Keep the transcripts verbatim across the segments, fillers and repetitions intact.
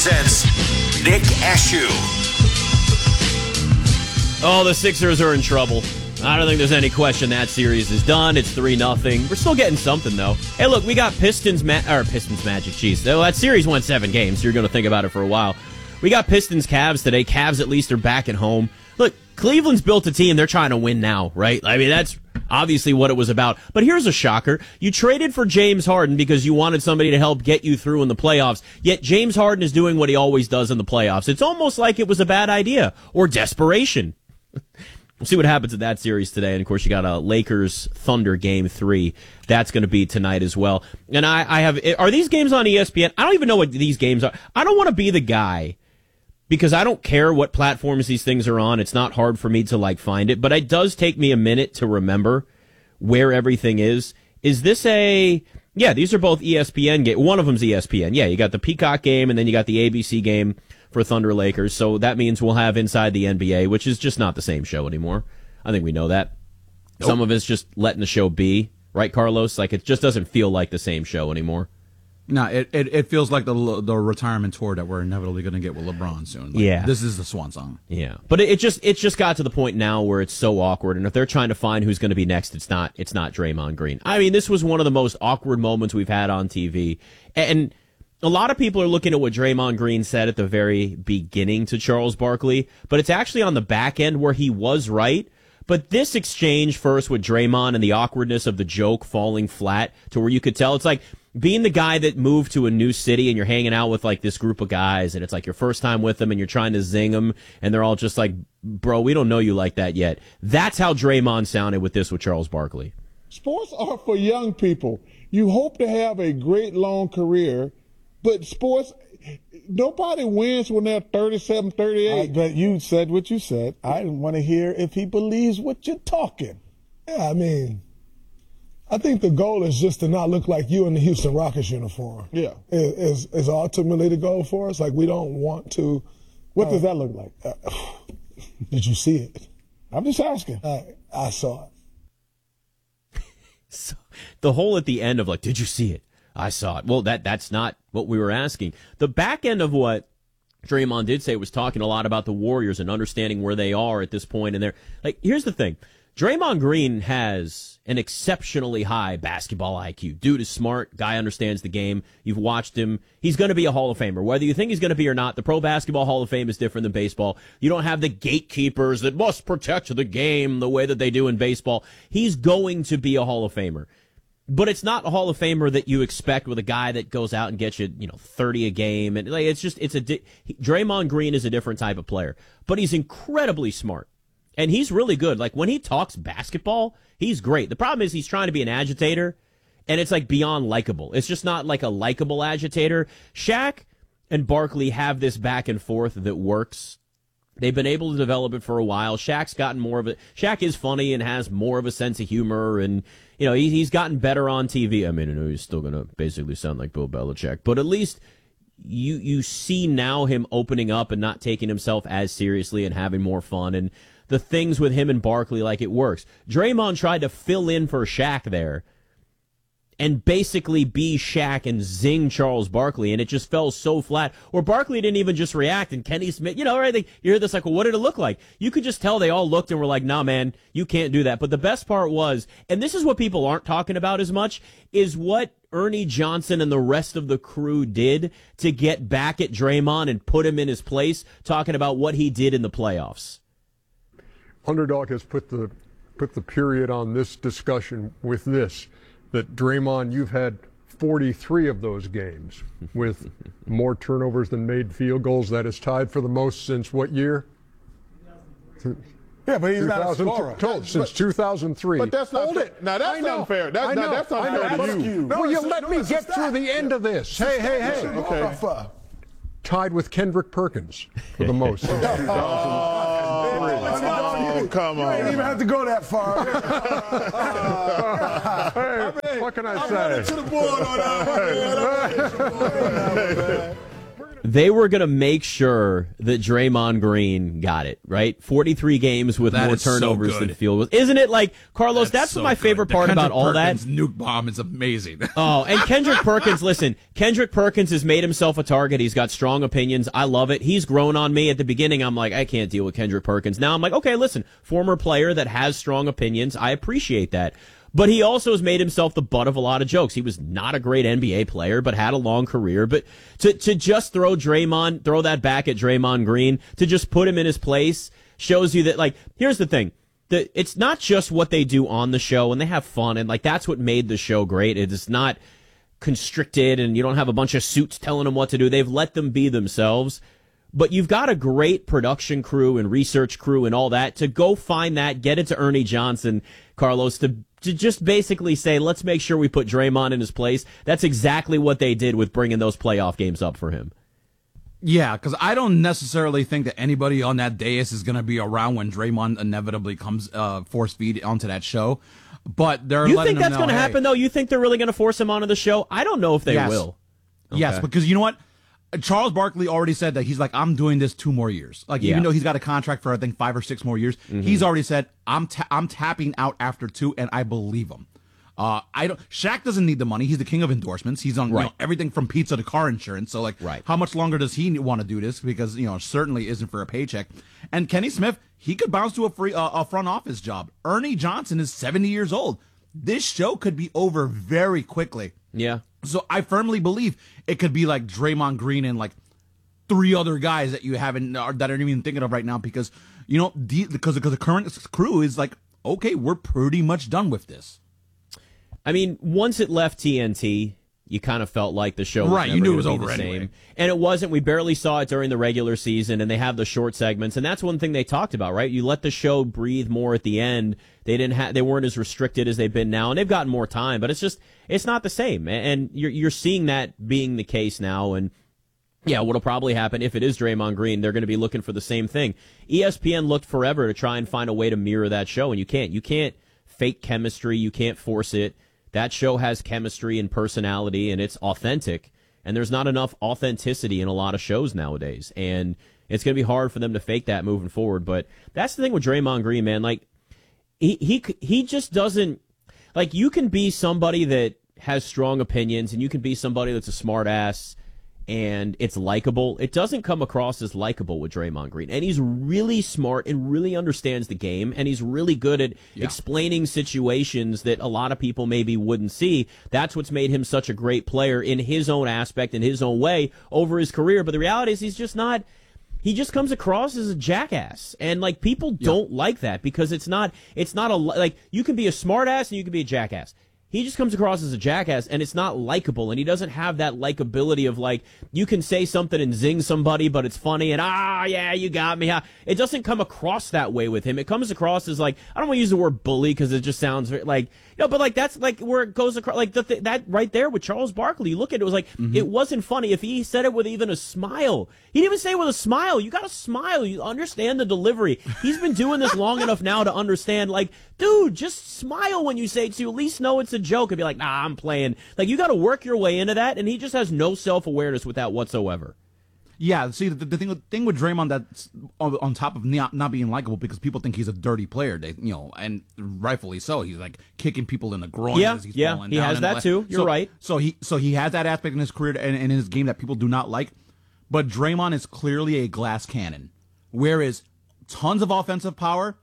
presents Nick Ashew. Oh, the Sixers are in trouble. I don't think there's any question that series is done. It's three nothing. We're still getting something, though. Hey, look, we got Pistons, ma- or Pistons Magic. Jeez, so that series went seven games, so you're going to think about it for a while. We got Pistons Cavs today. Cavs at least are back at home. Look, Cleveland's built a team. They're trying to win now, right? I mean, that's obviously what it was about. But here's a shocker. You traded for James Harden because you wanted somebody to help get you through in the playoffs, yet James Harden is doing what he always does in the playoffs. It's almost like it was a bad idea or desperation. We'll see what happens in that series today. And, of course, you got a Lakers-Thunder game three. That's going to be tonight as well. And I, I have – are these games on E S P N? I don't even know what these games are. I don't want to be the guy because I don't care what platforms these things are on. It's not hard for me to, like, find it. But it does take me a minute to remember where everything is. Is this a – yeah, these are both E S P N games. One of them's E S P N. Yeah, you got the Peacock game, and then you got the A B C game for Thunder Lakers. So that means we'll have Inside the N B A, which is just not the same show anymore. I think we know that. Nope. Some of it's just letting the show be, right, Carlos? Like, it just doesn't feel like the same show anymore. No, it, it, it feels like the the retirement tour that we're inevitably going to get with LeBron soon. Like, yeah. This is the swan song. Yeah. But it, it just it just got to the point now where it's so awkward, and if they're trying to find who's going to be next, it's not it's not Draymond Green. I mean, this was one of the most awkward moments we've had on T V. And a lot of people are looking at what Draymond Green said at the very beginning to Charles Barkley, but it's actually on the back end where he was right. But this exchange first with Draymond and the awkwardness of the joke falling flat to where you could tell it's like being the guy that moved to a new city and you're hanging out with like this group of guys and it's like your first time with them and you're trying to zing them and they're all just like, bro, we don't know you like that yet. That's how Draymond sounded with this with Charles Barkley. Sports are for young people. You hope to have a great long career, but sports, nobody wins when they're thirty-seven, thirty-eight. Uh, but you said what you said. I want to hear if he believes what you're talking. Yeah, I mean, I think the goal is just to not look like you in the Houston Rockets uniform. Yeah. Is, is ultimately the goal for us. Like, we don't want to. What uh, does that look like? Uh, did you see it? I'm just asking. Uh, I saw it. So, the whole at the end of like, did you see it? I saw it. Well, that that's not what we were asking. The back end of what Draymond did say was talking a lot about the Warriors and understanding where they are at this point. And they're like, here's the thing. Draymond Green has an exceptionally high basketball I Q. Dude is smart. Guy understands the game. You've watched him. He's going to be a Hall of Famer. Whether you think he's going to be or not, the Pro Basketball Hall of Fame is different than baseball. You don't have the gatekeepers that must protect the game the way that they do in baseball. He's going to be a Hall of Famer. But it's not a Hall of Famer that you expect with a guy that goes out and gets you, you know, thirty a game. And like, it's just, it's a, di- Draymond Green is a different type of player. But he's incredibly smart. And he's really good. Like, when he talks basketball, he's great. The problem is he's trying to be an agitator, and it's, like, beyond likable. It's just not, like, a likable agitator. Shaq and Barkley have this back and forth that works. They've been able to develop it for a while. Shaq's gotten more of it. Shaq is funny and has more of a sense of humor, and, you know, he, he's gotten better on T V. I mean, I know he's still going to basically sound like Bill Belichick, but at least you you see now him opening up and not taking himself as seriously and having more fun, and the things with him and Barkley, like, it works. Draymond tried to fill in for Shaq there and basically be Shaq and zing Charles Barkley, and it just fell so flat. Or Barkley didn't even just react, and Kenny Smith, you know, right? They, you hear this like, well, what did it look like? You could just tell they all looked and were like, nah, man, you can't do that. But the best part was, and this is what people aren't talking about as much, is what Ernie Johnson and the rest of the crew did to get back at Draymond and put him in his place, talking about what he did in the playoffs. Underdog has put the put the period on this discussion with this, that Draymond, you've had forty-three of those games with more turnovers than made field goals. That is tied for the most since what year? Yeah, but he's not a scorer. Told, since two thousand three. But that's not Hold fair. it. Now, that's unfair. That, I now, know. that's I know. unfair to you. No, you let me get through the end of this. Hey, hey, hey. Okay. Tied with Kendrick Perkins for the most since two thousand three. Oh, come on. You ain't even have to go that far. Hey, what can I I'm say? running to the board on that one, man. They were going to make sure that Draymond Green got it, right? forty-three games with That more is so turnovers good. than field goals. Isn't it like, Carlos, that's, so what my good. favorite The part Kendrick about all that. Perkins nuke bomb is amazing. Oh, and Kendrick Perkins, listen, Kendrick Perkins has made himself a target. He's got strong opinions. I love it. He's grown on me. At the beginning, I'm like, I can't deal with Kendrick Perkins. Now I'm like, okay, listen, former player that has strong opinions. I appreciate that. But he also has made himself the butt of a lot of jokes. He was not a great N B A player, but had a long career. But to, to just throw Draymond, throw that back at Draymond Green, to just put him in his place shows you that, like, here's the thing. The, it's not just what they do on the show, and they have fun, and, like, that's what made the show great. It's not constricted, and you don't have a bunch of suits telling them what to do. They've let them be themselves. But you've got a great production crew and research crew and all that to go find that, get it to Ernie Johnson, Carlos, to to just basically say, let's make sure we put Draymond in his place. That's exactly what they did with bringing those playoff games up for him. Yeah, because I don't necessarily think that anybody on that dais is going to be around when Draymond inevitably comes uh, force feed onto that show. But they're You letting think that's them going to know, happen, hey, though? You think they're really going to force him onto the show? I don't know if they Yes. will. Yes, Okay. because you know what? Charles Barkley already said that he's like, I'm doing this two more years. Like, Yeah. even though he's got a contract for, I think, five or six more years, Mm-hmm. he's already said, I'm ta- I'm tapping out after two, and I believe him. Uh, I don't. Shaq doesn't need the money. He's the king of endorsements. He's on you Right. know, everything from pizza to car insurance. So, like, Right. how much longer does he want to do this? Because, you know, certainly isn't for a paycheck. And Kenny Smith, he could bounce to a free uh, a front office job. Ernie Johnson is seventy years old. This show could be over very quickly. Yeah. So I firmly believe it could be like Draymond Green and like three other guys that you haven't or that aren't even thinking of right now because you know the, because because the current crew is like, okay, we're pretty much done with this. I mean, once it left T N T, you kind of felt like the show was Right, you never knew it gonna was be over the anyway. same. And it wasn't. We barely saw it during the regular season, and they have the short segments, and that's one thing they talked about, right? You let the show breathe more at the end. They didn't have, they weren't as restricted as they've been now, and they've gotten more time, but it's just, it's not the same. And you're you're seeing that being the case now, and yeah, what'll probably happen if it is Draymond Green, they're going to be looking for the same thing. E S P N looked forever to try and find a way to mirror that show, and you can't. You can't fake chemistry. You can't force it. That show has chemistry and personality, and it's authentic. And there's not enough authenticity in a lot of shows nowadays. And it's going to be hard for them to fake that moving forward. But that's the thing with Draymond Green, man. Like, he he he just doesn't, like, you can be somebody that has strong opinions, and you can be somebody that's a smart ass, and it's likable. It doesn't come across as likable with Draymond Green. And he's really smart and really understands the game, and he's really good at Yeah. explaining situations that a lot of people maybe wouldn't see. That's what's made him such a great player in his own aspect, in his own way, over his career. But the reality is he's just not... He just comes across as a jackass, and like people don't like that because it's not. It's not a like you can be a smart ass and you can be a jackass. He just comes across as a jackass, and it's not likable, and he doesn't have that likability of, like, you can say something and zing somebody, but it's funny, and, ah, yeah, you got me. It doesn't come across that way with him. It comes across as, like, I don't want to use the word bully because it just sounds very, like, you know, but, like, that's, like, where it goes across, like, the th- that right there with Charles Barkley, you look at it, it was like, mm-hmm. It wasn't funny if he said it with even a smile. He didn't even say it with a smile. You got to smile. You understand the delivery. He's been doing this long enough now to understand, like, dude, just smile when you say it so you at least know it's a joke and be like, nah, I'm playing. Like, you got to work your way into that, and he just has no self-awareness with that whatsoever. Yeah, see, the, the thing the thing with Draymond that's on, on top of not, not being likable because people think he's a dirty player, they, you know, and rightfully so. He's like kicking people in the groin Yeah, as he's yeah, falling he down has and that all too. You're so, right. So he so he has that aspect in his career and, and in his game that people do not like. But Draymond is clearly a glass cannon, whereas tons of offensive power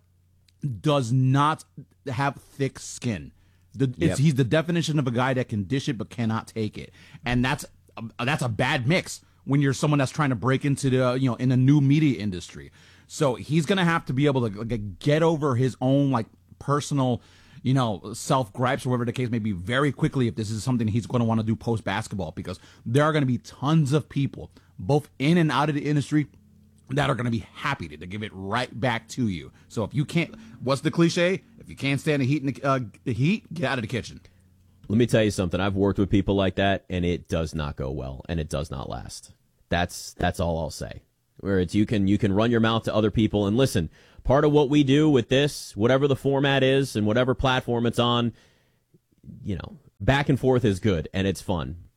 does not have thick skin. The, it's, Yep. He's the definition of a guy that can dish it but cannot take it, and that's a, that's a bad mix when you're someone that's trying to break into the you know in a new media industry. So he's gonna have to be able to like, get over his own like personal, you know, self gripes or whatever the case may be very quickly if this is something he's going to want to do post basketball, because there are going to be tons of people both in and out of the industry that are going to be happy to, to give it right back to you. So if you can't, what's the cliche? If you can't stand the heat, in the, uh, the heat, get out of the kitchen. Let me tell you something. I've worked with people like that, and it does not go well, and it does not last. That's that's all I'll say. Where it's you can you can run your mouth to other people, and listen, part of what we do with this, whatever the format is and whatever platform it's on, you know, back and forth is good and it's fun.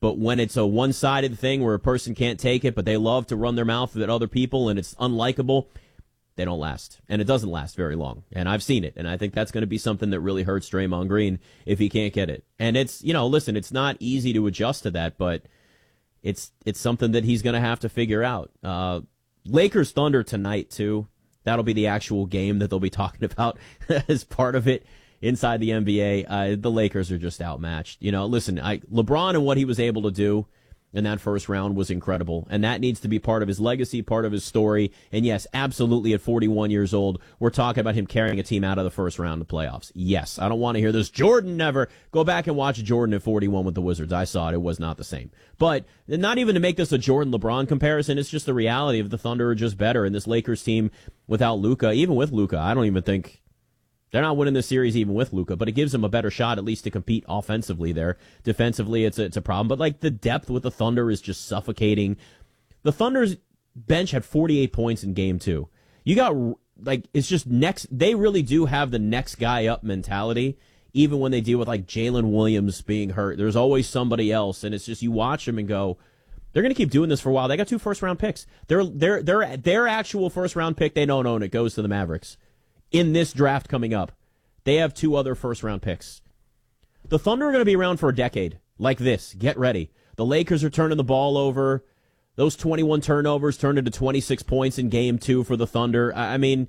But when it's a one-sided thing where a person can't take it, but they love to run their mouth at other people and it's unlikable, they don't last. And it doesn't last very long. And I've seen it. And I think that's going to be something that really hurts Draymond Green if he can't get it. And it's, you know, listen, it's not easy to adjust to that, but it's it's something that he's going to have to figure out. Uh, Lakers Thunder tonight, too. That'll be the actual game that they'll be talking about as part of it inside the N B A. Uh, the Lakers are just outmatched. You know, listen, I, LeBron and what he was able to do in that first round was incredible, and that needs to be part of his legacy, part of his story. And yes, absolutely, at forty-one years old, we're talking about him carrying a team out of the first round of the playoffs. Yes, I don't want to hear this. Jordan never. Go back and watch Jordan at forty-one with the Wizards. I saw it. It was not the same. But not even to make this a Jordan-LeBron comparison, it's just the reality of the Thunder are just better. And this Lakers team without Luka, even with Luka, I don't even think they're not winning this series even with Luka, but it gives them a better shot at least to compete offensively there. Defensively, it's a, it's a problem. But, like, the depth with the Thunder is just suffocating. The Thunder's bench had forty-eight points in game two. You got, like, it's just next. They really do have the next guy up mentality, even when they deal with, like, Jalen Williams being hurt. There's always somebody else, and it's just you watch them and go, they're going to keep doing this for a while. They got two first-round picks. Their, their, their, their actual first-round pick, they don't own it, goes to the Mavericks. In this draft coming up, they have two other first-round picks. The Thunder are going to be around for a decade like this. Get ready. The Lakers are turning the ball over. Those twenty-one turnovers turned into twenty-six points in game two for the Thunder. I mean,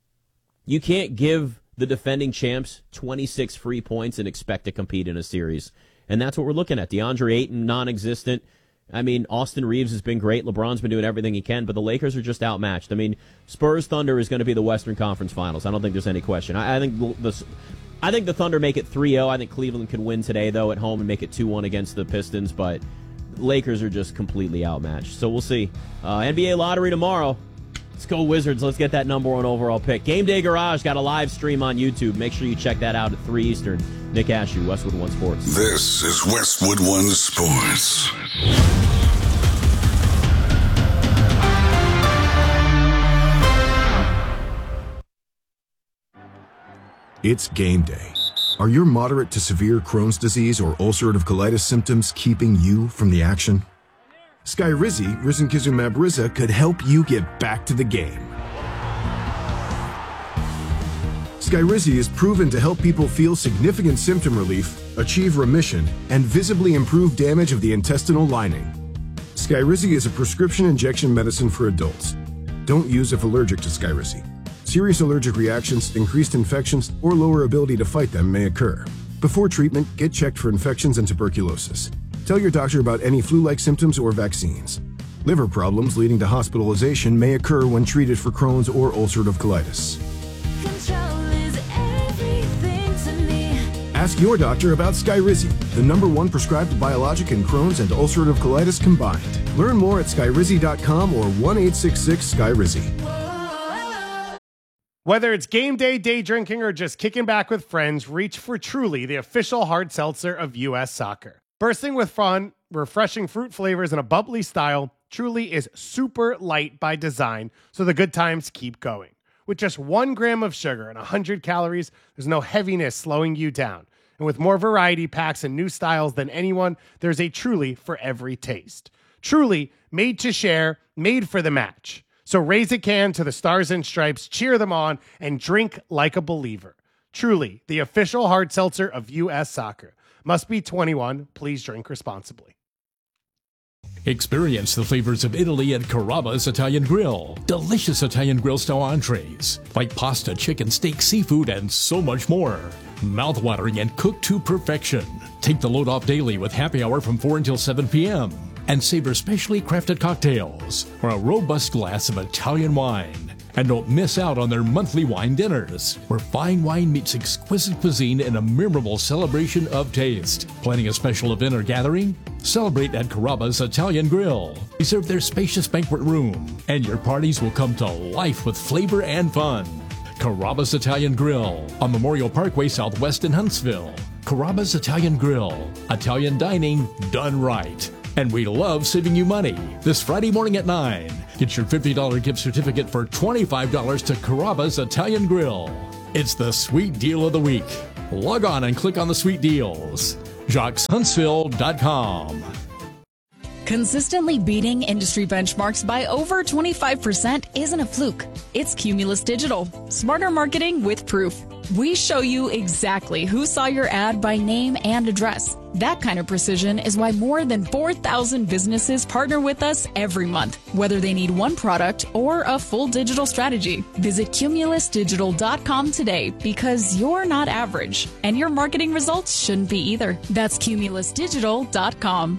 you can't give the defending champs twenty-six free points and expect to compete in a series. And that's what we're looking at. DeAndre Ayton, non-existent. I mean, Austin Reeves has been great. LeBron's been doing everything he can, but the Lakers are just outmatched. I mean, Spurs Thunder is going to be the Western Conference Finals. I don't think there's any question. I, I think the I think the Thunder make it three oh. I think Cleveland can win today, though, at home and make it two one against the Pistons, but Lakers are just completely outmatched. So we'll see. Uh, N B A lottery tomorrow. Let's go Wizards. Let's get that number one overall pick. Game Day Garage got a live stream on YouTube. Make sure you check that out at three Eastern. Nick Ashew, Westwood One Sports. This is Westwood One Sports. It's game day. Are your moderate to severe Crohn's disease or ulcerative colitis symptoms keeping you from the action? Skyrizi, risankizumab Riza, could help you get back to the game. Skyrizi is proven to help people feel significant symptom relief, achieve remission, and visibly improve damage of the intestinal lining. Skyrizi is a prescription injection medicine for adults. Don't use if allergic to Skyrizi. Serious allergic reactions, increased infections, or lower ability to fight them may occur. Before treatment, get checked for infections and tuberculosis. Tell your doctor about any flu-like symptoms or vaccines. Liver problems leading to hospitalization may occur when treated for Crohn's or ulcerative colitis. Ask your doctor about Skyrizi, the number one prescribed biologic in Crohn's and ulcerative colitis combined. Learn more at skyrizi dot com or one eight six six Skyrizi. Whether it's game day, day drinking, or just kicking back with friends, reach for Truly, the official hard seltzer of U S Soccer. Bursting with fun, refreshing fruit flavors, and a bubbly style, Truly is super light by design, so the good times keep going. With just one gram of sugar and one hundred calories, there's no heaviness slowing you down. And with more variety packs and new styles than anyone, there's a Truly for every taste. Truly, made to share, made for the match. So raise a can to the Stars and Stripes, cheer them on, and drink like a believer. Truly, the official hard seltzer of U S Soccer. Must be twenty-one. Please drink responsibly. Experience the flavors of Italy at Carrabba's Italian Grill. Delicious Italian grill style entrees like pasta, chicken, steak, seafood, and so much more. Mouth-watering and cooked to perfection. Take the load off daily with happy hour from four until seven p.m. and savor specially crafted cocktails or a robust glass of Italian wine. And don't miss out on their monthly wine dinners, where fine wine meets exquisite cuisine in a memorable celebration of taste. Planning a special event or gathering? Celebrate at Carrabba's Italian Grill. Reserve their spacious banquet room, and your parties will come to life with flavor and fun. Carrabba's Italian Grill on Memorial Parkway Southwest in Huntsville. Carrabba's Italian Grill. Italian dining done right. And we love saving you money. This Friday morning at nine, get your fifty dollars gift certificate for twenty-five dollars to Carrabba's Italian Grill. It's the sweet deal of the week. Log on and click on the sweet deals. Jacques Huntsville dot com. Consistently beating industry benchmarks by over twenty-five percent isn't a fluke. It's Cumulus Digital. Smarter marketing with proof. We show you exactly who saw your ad by name and address. That kind of precision is why more than four thousand businesses partner with us every month, whether they need one product or a full digital strategy. Visit cumulus digital dot com today because you're not average, and your marketing results shouldn't be either. That's cumulus digital dot com.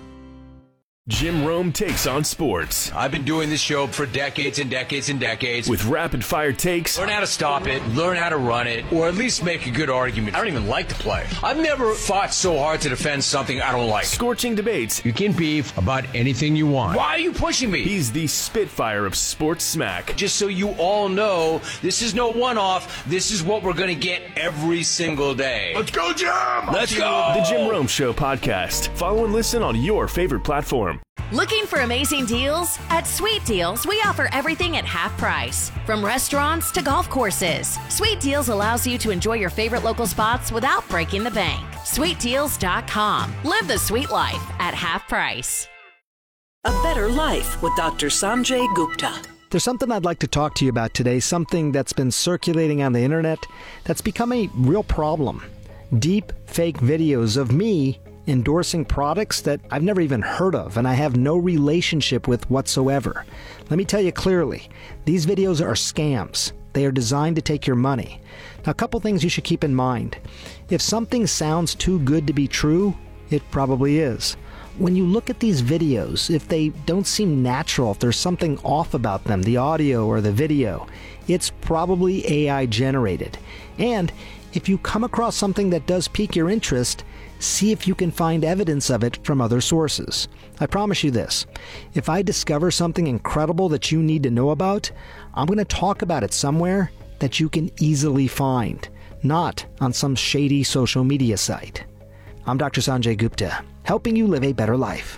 Jim Rome takes on sports. I've been doing this show for decades and decades and decades. With rapid-fire takes. Learn how to stop it, learn how to run it, or at least make a good argument. I don't even like to play. I've never fought so hard to defend something I don't like. Scorching debates. You can beef about anything you want. Why are you pushing me? He's the Spitfire of sports smack. Just so you all know, this is no one-off. This is what we're going to get every single day. Let's go, Jim! Let's go! The Jim Rome Show podcast. Follow and listen on your favorite platform. Looking for amazing deals? At Sweet Deals, we offer everything at half price. From restaurants to golf courses, Sweet Deals allows you to enjoy your favorite local spots without breaking the bank. sweet deals dot com. Live the sweet life at half price. A Better Life with Doctor Sanjay Gupta. There's something I'd like to talk to you about today, something that's been circulating on the internet that's become a real problem. Deep fake videos of me endorsing products that I've never even heard of and I have no relationship with whatsoever. Let me tell you clearly, these videos are scams. They are designed to take your money. Now, a couple things you should keep in mind. If something sounds too good to be true, it probably is. When you look at these videos, if they don't seem natural, if there's something off about them, the audio or the video, it's probably A I generated. And if you come across something that does pique your interest, see if you can find evidence of it from other sources. I promise you this, if I discover something incredible that you need to know about, I'm going to talk about it somewhere that you can easily find, not on some shady social media site. I'm Doctor Sanjay Gupta, helping you live a better life.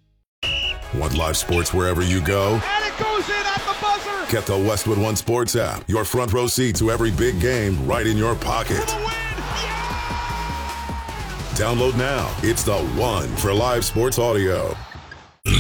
Want live sports wherever you go? And it goes in at the buzzer! Get the Westwood One Sports app, your front row seat to every big game right in your pocket. Download now. It's the one for live sports audio.